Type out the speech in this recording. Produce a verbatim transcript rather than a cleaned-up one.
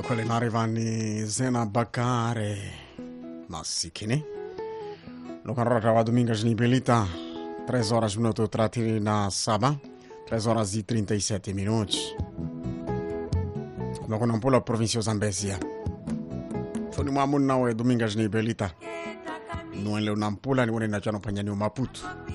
Quelle arrivani Zena Bakare Masikini. Lo kan rata domingo ni belita três horas minuto tratiri na saba três horas e trinta e sete minutos. Como nampula província Zambésia. Foni mwamun nawe domingo ni belita. Nuele nampula ni wone na chano panyani Maputo.